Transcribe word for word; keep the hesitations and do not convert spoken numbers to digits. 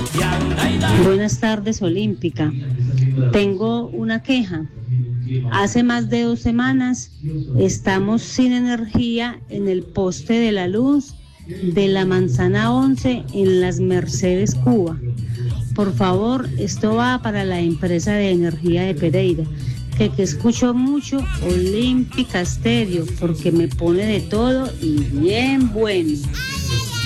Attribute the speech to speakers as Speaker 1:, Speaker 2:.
Speaker 1: Buenas tardes, Olímpica. Tengo una queja. Hace más de dos semanas estamos sin energía en el poste de la luz de la Manzana once en Las Mercedes, Cuba. Por favor, esto va para la empresa de energía de Pereira, que, que escucho mucho Olímpica Stereo porque me pone de todo y bien bueno.